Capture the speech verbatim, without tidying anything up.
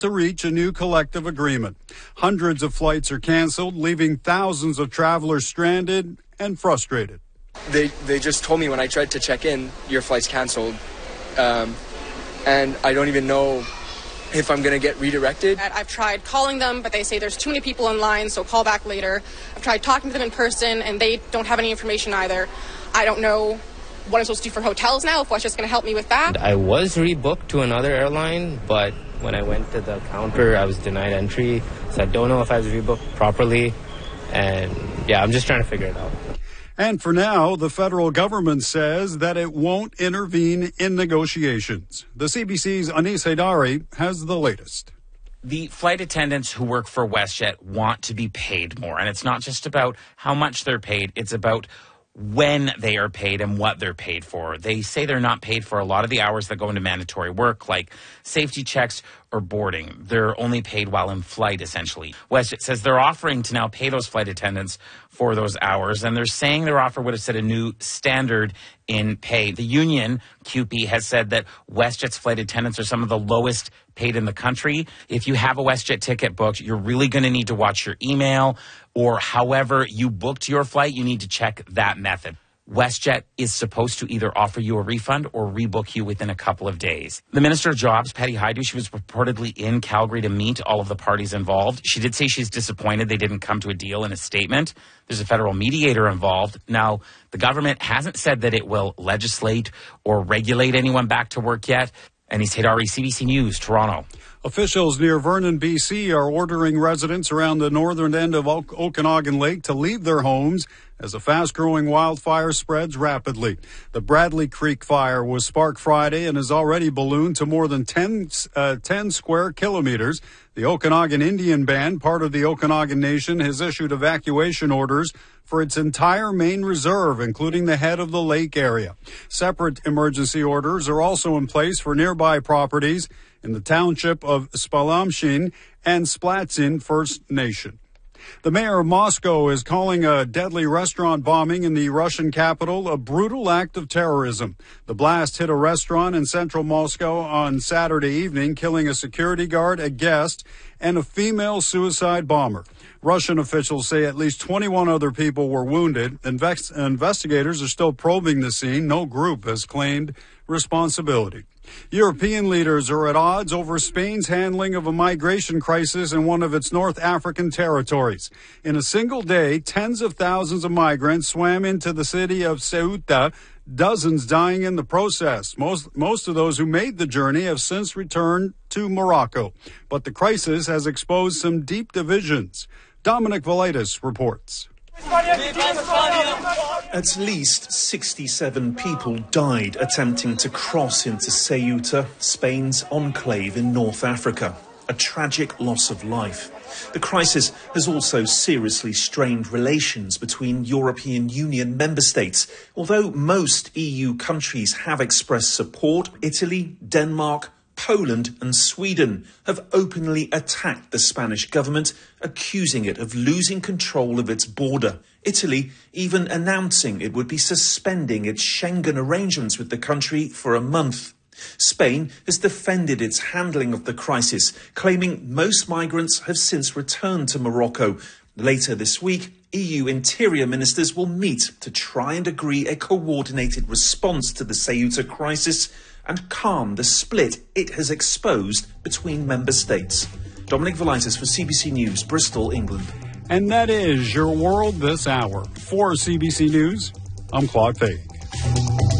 to reach a new collective agreement. Hundreds of flights are canceled, leaving thousands of travelers stranded and frustrated. They they just told me when I tried to check in, your flight's canceled, um, and I don't even know if I'm going to get redirected. I've tried calling them, but they say there's too many people in line, so call back later. I've tried talking to them in person, and they don't have any information either. I don't know what I'm supposed to do for hotels now, if WestJet's going to help me with that. I was rebooked to another airline, but when I went to the counter, I was denied entry, so I don't know if I was rebooked properly, and yeah, I'm just trying to figure it out. And for now, the federal government says that it won't intervene in negotiations. The C B C's Anis Haidari has the latest. The flight attendants who work for WestJet want to be paid more, and it's not just about how much they're paid, it's about when they are paid and what they're paid for. They say they're not paid for a lot of the hours that go into mandatory work, like safety checks or boarding. They're only paid while in flight, essentially. WestJet says they're offering to now pay those flight attendants for those hours, and they're saying their offer would have set a new standard in pay. The union, C U P E, has said that WestJet's flight attendants are some of the lowest paid in the country. If you have a WestJet ticket booked, you're really going to need to watch your email, or however you booked your flight, you need to check that method. WestJet is supposed to either offer you a refund or rebook you within a couple of days. The Minister of Jobs, Patty Hajdu, she was reportedly in Calgary to meet all of the parties involved. She did say she's disappointed they didn't come to a deal in a statement. There's a federal mediator involved. Now, the government hasn't said that it will legislate or regulate anyone back to work yet. Anis Haidari, C B C News, Toronto. Officials near Vernon, B C are ordering residents around the northern end of o- Okanagan Lake to leave their homes as a fast-growing wildfire spreads rapidly. The Bradley Creek fire was sparked Friday and has already ballooned to more than ten, uh, ten square kilometers. The Okanagan Indian Band, part of the Okanagan Nation, has issued evacuation orders for its entire main reserve, including the head of the lake area. Separate emergency orders are also in place for nearby properties in the township of Spalamshin and Splatsin First Nation. The mayor of Moscow is calling a deadly restaurant bombing in the Russian capital a brutal act of terrorism. The blast hit a restaurant in central Moscow on Saturday evening, killing a security guard, a guest, and a female suicide bomber. Russian officials say at least twenty-one other people were wounded. Inves- investigators are still probing the scene. No group has claimed responsibility. European leaders are at odds over Spain's handling of a migration crisis in one of its North African territories. In a single day, tens of thousands of migrants swam into the city of Ceuta, dozens dying in the process. Most, most of those who made the journey have since returned to Morocco. But the crisis has exposed some deep divisions. Dominic Velitis reports. At least sixty-seven people died attempting to cross into Ceuta, Spain's enclave in North Africa. A tragic loss of life. The crisis has also seriously strained relations between European Union member states. Although most E U countries have expressed support, Italy, Denmark, Poland and Sweden have openly attacked the Spanish government, accusing it of losing control of its border. Italy even announcing it would be suspending its Schengen arrangements with the country for a month. Spain has defended its handling of the crisis, claiming most migrants have since returned to Morocco. Later this week, E U interior ministers will meet to try and agree a coordinated response to the Ceuta crisis and calm the split it has exposed between member states. Dominic Velitis for C B C News, Bristol, England. And that is your world this hour. For C B C News, I'm Claude Fay.